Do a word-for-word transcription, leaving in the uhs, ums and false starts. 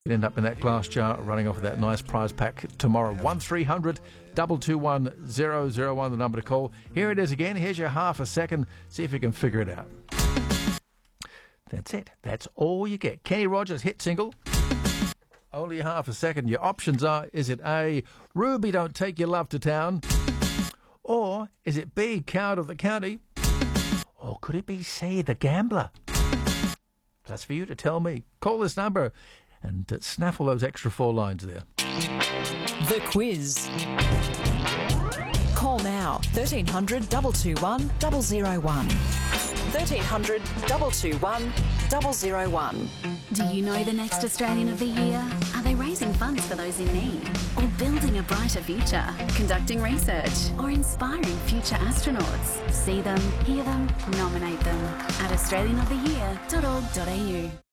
You end up in that glass jar running off with that nice prize pack tomorrow. one three hundred two two one zero zero one, the number to call. Here it is again. Here's your half a second. See if you can figure it out. That's it. That's all you get. Kenny Rogers hit single. Only half a second. Your options are, is it A, Ruby, Don't Take Your Love to Town? Or is it B, Coward of the County? Or could it be C, The Gambler? That's for you to tell me. Call this number and uh, snaffle those extra four lines there. The quiz. Call now, thirteen hundred two two one zero zero one. thirteen hundred two two one zero zero one. Do you know the next Australian of the Year? Are they raising funds for those in need? Or building a brighter future? Conducting research? Or inspiring future astronauts? See them, hear them, nominate them at australian of the year dot org dot a u.